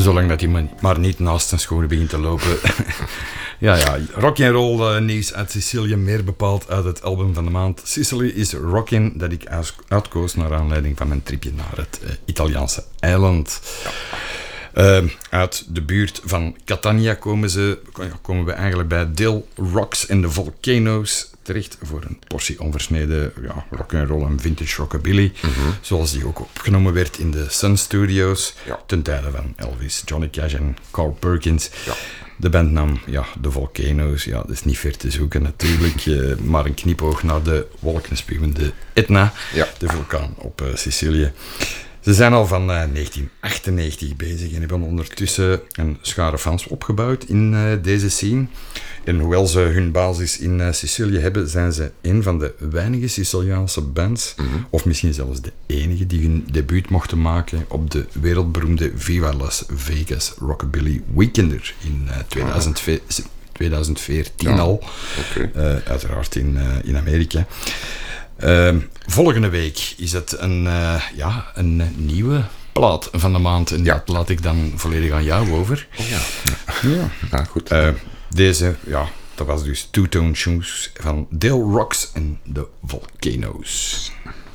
Zolang dat hij maar niet naast zijn schoenen begint te lopen. Ja, rock'n'roll nieuws uit Sicilië, meer bepaald uit het album van de maand. Sicily is Rockin', dat ik uitkoos naar aanleiding van mijn tripje naar het Italiaanse eiland. Uit de buurt van Catania komen we eigenlijk bij Del Rocks and the Volcanoes terecht voor een portie onversneden rock'n'roll en vintage rockabilly. Zoals die ook opgenomen werd in de Sun Studios ten tijde van Elvis, Johnny Cash en Carl Perkins. De bandnaam, de Volcanoes, dat is niet ver te zoeken natuurlijk, maar een knipoog naar de wolkenspuwende Etna, de vulkaan op Sicilië. Ze zijn al van 1998 bezig en hebben ondertussen een schare fans opgebouwd in deze scene. En hoewel ze hun basis in Sicilië hebben, zijn ze een van de weinige Siciliaanse bands, of misschien zelfs de enige, die hun debuut mochten maken op de wereldberoemde Viva Las Vegas Rockabilly Weekender in 2014 al. Uiteraard in Amerika. Volgende week is het een nieuwe plaat van de maand. En dat laat ik dan volledig aan jou over. Goed. Deze, dat was dus Two Tone Shoes van Del Rocks en The Volcanoes.